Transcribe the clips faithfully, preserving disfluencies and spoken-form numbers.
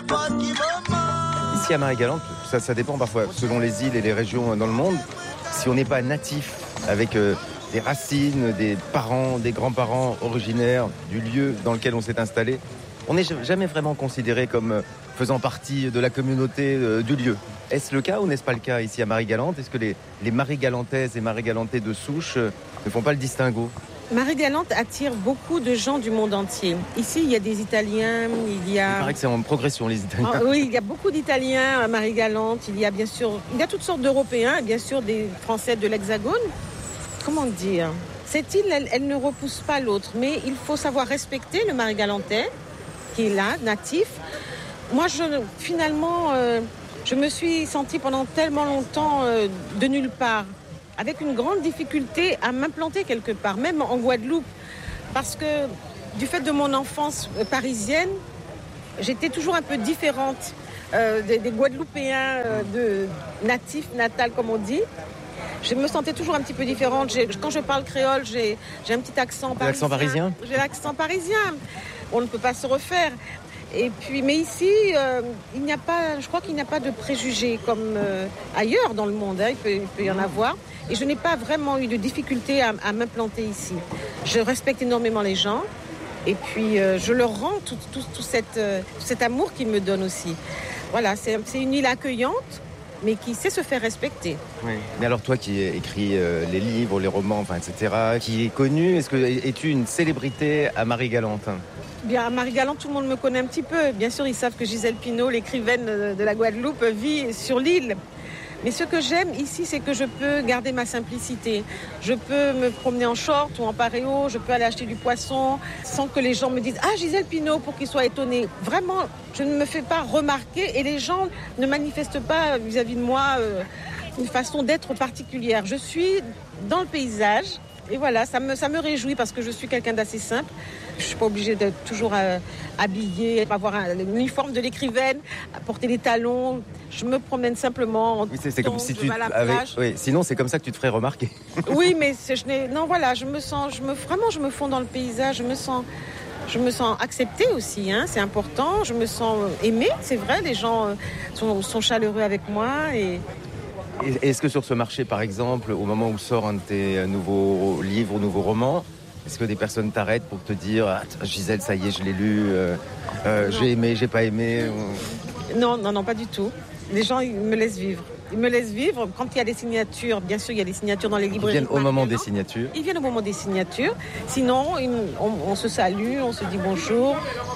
Ici à Marie-Galante, ça, ça dépend parfois selon les îles et les régions dans le monde. Si on n'est pas natif avec euh, des racines, des parents, des grands-parents originaires du lieu dans lequel on s'est installé, on n'est jamais vraiment considéré comme faisant partie de la communauté euh, du lieu. Est-ce le cas ou n'est-ce pas le cas ici à Marie-Galante? Est-ce que les, les Marie-Galantaises et Marie-Galantais de souche euh, ne font pas le distinguo? Marie-Galante attire beaucoup de gens du monde entier. Ici, il y a des Italiens, il y a... Il paraît que c'est en progression, les Italiens. Oh, oui, il y a beaucoup d'Italiens à Marie-Galante. Il y a bien sûr... Il y a toutes sortes d'Européens, bien sûr des Français de l'Hexagone. Comment dire? Cette île, elle, elle ne repousse pas l'autre, mais il faut savoir respecter le Marie-Galantais, qui est là, natif. Moi, je, finalement, euh, je me suis sentie pendant tellement longtemps euh, de nulle part, avec une grande difficulté à m'implanter quelque part, même en Guadeloupe, parce que du fait de mon enfance parisienne, j'étais toujours un peu différente euh, des, des Guadeloupéens euh, de natifs, natals comme on dit. Je me sentais toujours un petit peu différente. J'ai, quand je parle créole, j'ai, j'ai un petit accent parisien. L'accent parisien ? J'ai l'accent parisien. On ne peut pas se refaire. Et puis, mais ici, euh, il n'y a pas, je crois qu'il n'y a pas de préjugés comme euh, ailleurs dans le monde. Hein, il, peut, il peut y en avoir. Et je n'ai pas vraiment eu de difficulté à, à m'implanter ici. Je respecte énormément les gens. Et puis, euh, je leur rends tout, tout, tout, cette, euh, tout cet amour qu'ils me donnent aussi. Voilà, c'est, c'est une île accueillante, mais qui sait se faire respecter. Oui. Mais alors toi qui écris euh, les livres, les romans, enfin, et cetera, qui est connu, est-ce que es-tu une célébrité à Marie-Galante? Bien, à Marie-Galante, tout le monde me connaît un petit peu. Bien sûr, ils savent que Gisèle Pineau, l'écrivaine de la Guadeloupe, vit sur l'île. Mais ce que j'aime ici, c'est que je peux garder ma simplicité. Je peux me promener en short ou en paréo, je peux aller acheter du poisson sans que les gens me disent « Ah, Gisèle Pineau » pour qu'ils soient étonnés. Vraiment, je ne me fais pas remarquer et les gens ne manifestent pas vis-à-vis de moi euh, une façon d'être particulière. Je suis dans le paysage et voilà, ça me, ça me réjouit parce que je suis quelqu'un d'assez simple. Je ne suis pas obligée d'être toujours euh, habillée, avoir un, l'uniforme de l'écrivaine, porter des talons. Je me promène simplement. Oui, c'est, c'est comme si tu avais... oui, sinon, c'est comme ça que tu te ferais remarquer. Oui, mais c'est, je n'ai... non, voilà, je me sens, je me, vraiment, je me fonds dans le paysage. Je me sens, je me sens acceptée aussi. Hein, c'est important. Je me sens aimée. C'est vrai, les gens sont, sont chaleureux avec moi et. Est-ce que sur ce marché, par exemple, au moment où sort un de tes nouveaux livres ou nouveaux romans, est-ce que des personnes t'arrêtent pour te dire ah, « Gisèle, ça y est, je l'ai lu, euh, euh, j'ai aimé, j'ai pas aimé » Non, non, non, pas du tout. Les gens, ils me laissent vivre. Ils me laissent vivre. Quand il y a des signatures, bien sûr, il y a des signatures dans les librairies. Ils viennent au moment des signatures. Ils viennent au moment des signatures. Sinon, ils, on, on se salue, on se dit bonjour.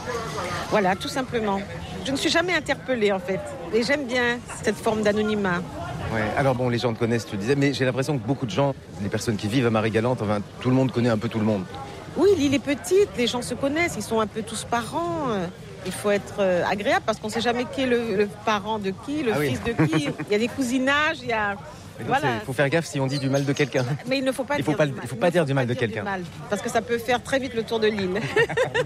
Voilà, tout simplement. Je ne suis jamais interpellée, en fait. Et j'aime bien cette forme d'anonymat. Ouais. Alors bon, les gens te connaissent, tu le disais, mais j'ai l'impression que beaucoup de gens, les personnes qui vivent à Marie-Galante, enfin, tout le monde connaît un peu tout le monde. Oui, l'île est petite, les gens se connaissent, ils sont un peu tous parents. Il faut être agréable parce qu'on ne sait jamais qui est le, le parent de qui, le ah fils oui. de qui. Il y a des cousinages, il y a... Il voilà. faut faire gaffe si on dit du mal de quelqu'un. Mais il ne faut pas, il dire, faut pas, du mal. Il faut pas il dire faut du mal pas de quelqu'un. Mal, parce que ça peut faire très vite le tour de l'île.